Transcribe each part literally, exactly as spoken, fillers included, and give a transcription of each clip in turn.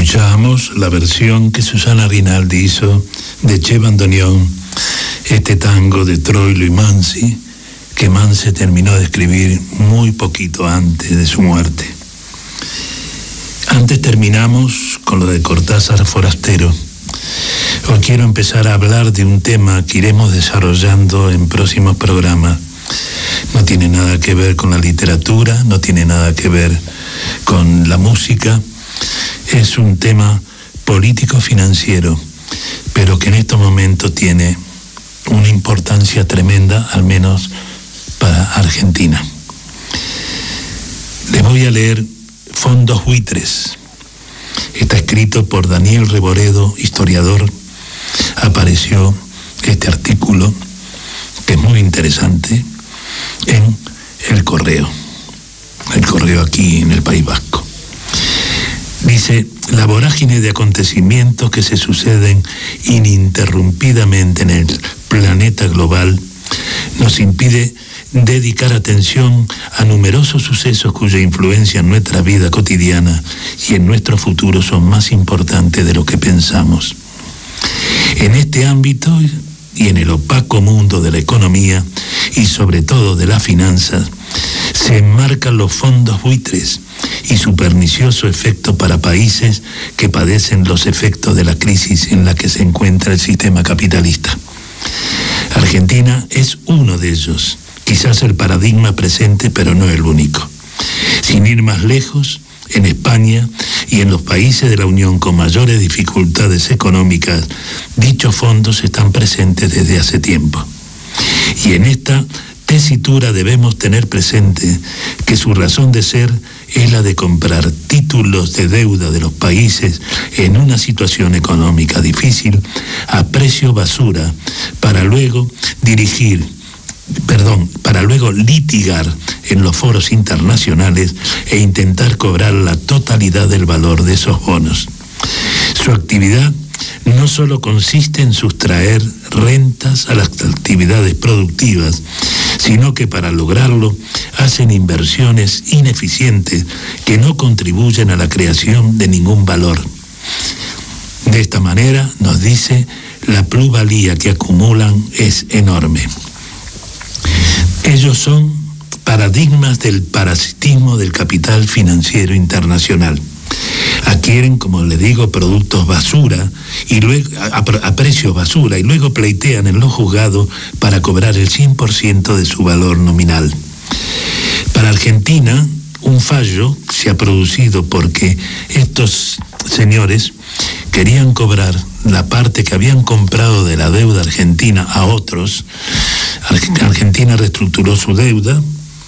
Escuchábamos la versión que Susana Rinaldi hizo de Che Bandoneón, este tango de Troilo y Mansi, que Mansi terminó de escribir muy poquito antes de su muerte. Antes terminamos con lo de Cortázar Forastero. Hoy quiero empezar a hablar de un tema que iremos desarrollando en próximos programas. No tiene nada que ver con la literatura, no tiene nada que ver con la música. Es un tema político-financiero, pero que en estos momentos tiene una importancia tremenda, al menos para Argentina. Les voy a leer Fondos Buitres. Está escrito por Daniel Reboredo, historiador. Apareció este artículo, que es muy interesante, en El Correo. El Correo aquí en el País Vasco. Dice: la vorágine de acontecimientos que se suceden ininterrumpidamente en el planeta global nos impide dedicar atención a numerosos sucesos cuya influencia en nuestra vida cotidiana y en nuestro futuro son más importantes de lo que pensamos. En este ámbito y en el opaco mundo de la economía y sobre todo de las finanzas, se enmarcan los fondos buitres y su pernicioso efecto para países que padecen los efectos de la crisis en la que se encuentra el sistema capitalista. Argentina es uno de ellos, quizás el paradigma presente, pero no el único. Sin ir más lejos, en España y en los países de la Unión con mayores dificultades económicas, dichos fondos están presentes desde hace tiempo. Y en esta tesitura debemos tener presente que su razón de ser es la de comprar títulos de deuda de los países en una situación económica difícil a precio basura para luego dirigir, perdón, para luego litigar en los foros internacionales e intentar cobrar la totalidad del valor de esos bonos. Su actividad no solo consiste en sustraer rentas a las actividades productivas, sino que para lograrlo hacen inversiones ineficientes que no contribuyen a la creación de ningún valor. De esta manera, nos dice, la plusvalía que acumulan es enorme. Ellos son paradigmas del parasitismo del capital financiero internacional. Adquieren, como les digo, productos basura y luego a, a precios basura y luego pleitean en los juzgados para cobrar el cien por ciento de su valor nominal. Para Argentina, un fallo se ha producido porque estos señores querían cobrar la parte que habían comprado de la deuda argentina a otros. Argentina reestructuró su deuda,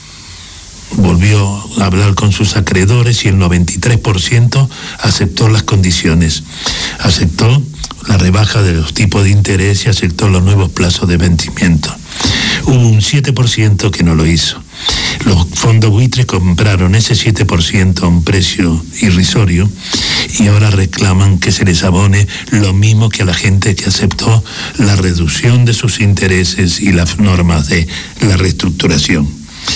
volvió a hablar con sus acreedores y el noventa y tres por ciento aceptó las condiciones, aceptó la rebaja de los tipos de interés y aceptó los nuevos plazos de vencimiento. Hubo un siete por ciento que no lo hizo. Los fondos buitres compraron ese siete por ciento a un precio irrisorio y ahora reclaman que se les abone lo mismo que a la gente que aceptó la reducción de sus intereses y las normas de la reestructuración.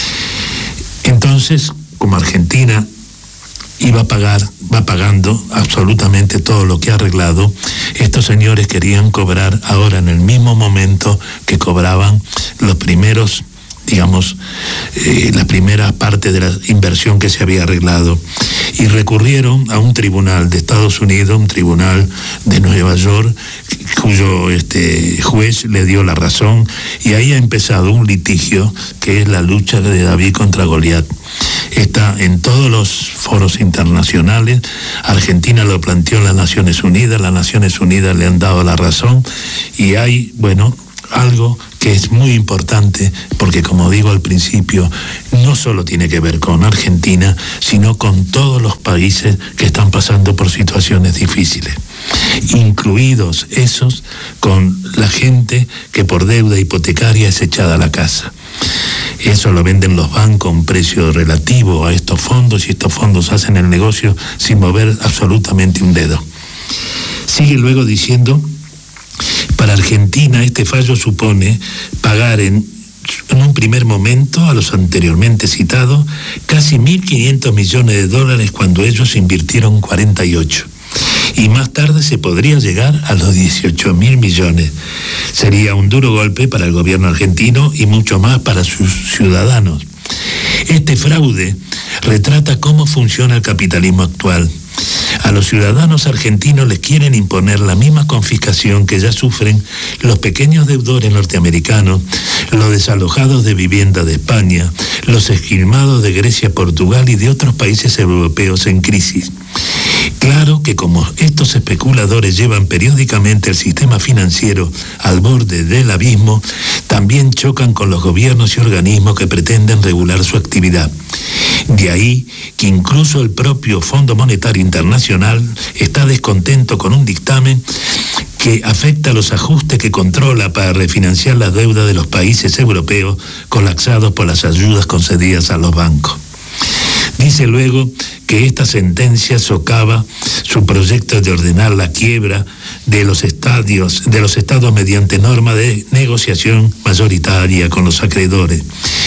Entonces, como Argentina iba a pagar, va pagando absolutamente todo lo que ha arreglado, estos señores querían cobrar ahora en el mismo momento que cobraban los primeros, digamos, eh, la primera parte de la inversión que se había arreglado, y recurrieron a un tribunal de Estados Unidos, un tribunal de Nueva York, cuyo este, juez le dio la razón, y ahí ha empezado un litigio que es la lucha de David contra Goliat. Está en todos los foros internacionales. Argentina lo planteó en las Naciones Unidas, las Naciones Unidas le han dado la razón, y hay, bueno, algo que es muy importante, porque como digo al principio, no solo tiene que ver con Argentina, sino con todos los países que están pasando por situaciones difíciles, incluidos esos con la gente que por deuda hipotecaria es echada a la casa. Eso lo venden los bancos a un precio relativo a estos fondos, y estos fondos hacen el negocio sin mover absolutamente un dedo. Sigue luego diciendo: para Argentina este fallo supone pagar en, en un primer momento a los anteriormente citados casi mil quinientos millones de dólares cuando ellos invirtieron cuarenta y ocho. y más tarde se podría llegar a los dieciocho mil millones. Sería un duro golpe para el gobierno argentino y mucho más para sus ciudadanos. Este fraude retrata cómo funciona el capitalismo actual. A los ciudadanos argentinos les quieren imponer la misma confiscación que ya sufren los pequeños deudores norteamericanos, los desalojados de vivienda de España, los esquilmados de Grecia, Portugal y de otros países europeos en crisis. Claro que como estos especuladores llevan periódicamente el sistema financiero al borde del abismo, también chocan con los gobiernos y organismos que pretenden regular su actividad. De ahí que incluso el propio Fondo Monetario Internacional está descontento con un dictamen que afecta los ajustes que controla para refinanciar las deudas de los países europeos colapsados por las ayudas concedidas a los bancos. Dice luego que esta sentencia socava su proyecto de ordenar la quiebra de los estadios, de los estados mediante norma de negociación mayoritaria con los acreedores.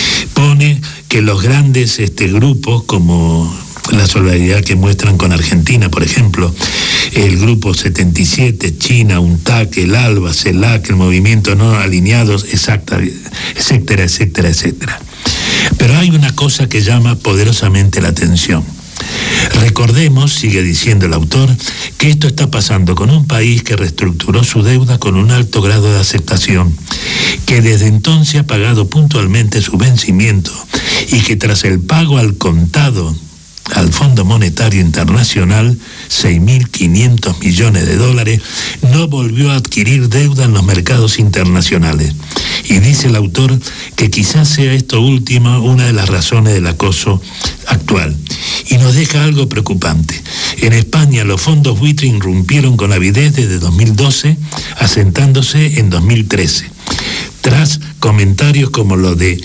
Pone que los grandes este, grupos, como la solidaridad que muestran con Argentina, por ejemplo, el Grupo setenta y siete, China, UNTAC, el ALBA, CELAC, el Movimiento No Alineados, exacta, etcétera, etcétera, etcétera. Pero hay una cosa que llama poderosamente la atención. Recordemos, sigue diciendo el autor, que esto está pasando con un país que reestructuró su deuda con un alto grado de aceptación, que desde entonces ha pagado puntualmente su vencimiento y que tras el pago al contado al Fondo Monetario Internacional, seis mil quinientos millones de dólares, no volvió a adquirir deuda en los mercados internacionales. Y dice el autor que quizás sea esto último una de las razones del acoso actual. Y nos deja algo preocupante. En España los fondos buitre irrumpieron con avidez desde dos mil doce, asentándose en dos mil trece. Tras comentarios como los de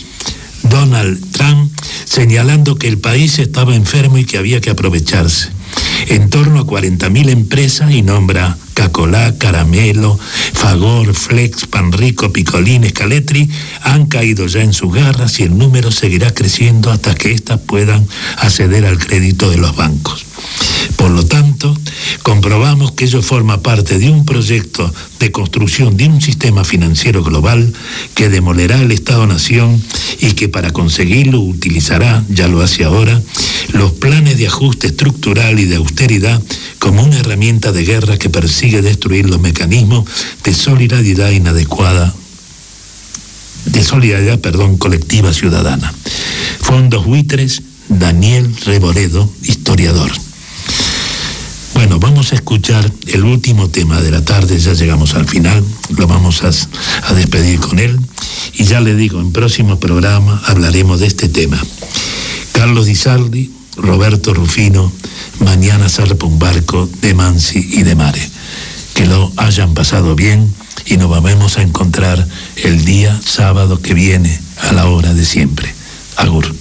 Donald Trump, señalando que el país estaba enfermo y que había que aprovecharse. En torno a cuarenta mil empresas, y nombra Cacolá, Caramelo, Fagor, Flex, Panrico, Picolín, Scaletri, han caído ya en sus garras y el número seguirá creciendo hasta que éstas puedan acceder al crédito de los bancos. Por lo tanto, comprobamos que ello forma parte de un proyecto de construcción de un sistema financiero global que demolerá el Estado-Nación y que para conseguirlo utilizará, ya lo hace ahora, los planes de ajuste estructural y de austeridad como una herramienta de guerra que persigue destruir los mecanismos de solidaridad inadecuada, de solidaridad, perdón, colectiva ciudadana. Fondos buitres, Daniel Reboredo, historiador. Bueno, vamos a escuchar el último tema de la tarde, ya llegamos al final, lo vamos a, a despedir con él, y ya le digo, en próximo programa hablaremos de este tema. Carlos Di Sarli, Roberto Rufino, Mañana zarpa un barco de Mansi y de Mare. Que lo hayan pasado bien y nos vamos a encontrar el día sábado que viene a la hora de siempre. Agur.